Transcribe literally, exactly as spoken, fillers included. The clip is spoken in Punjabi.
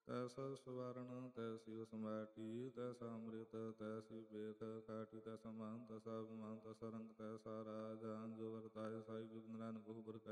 ਤੈਸਾ ਸਵਰਨ ਤੈਸੀ ਸਮਾਟੀ, ਤੈਸਾ ਅੰਮ੍ਰਿਤ ਤੈਸੀ ਵੇਖ ਕਾਟੀ, ਤੈਸਾ ਮਹੰਤ ਤੈਸਾ ਅਭਿਮਾਨ ਤੈਸਾ ਰੰਗ ਤੈਸਾ ਰਾਜ, ਜੋ ਵਰਤਾਏ ਸਾਈ ਬਿਨ ਗੁਹ ਗੁਰ ਕਹੇ।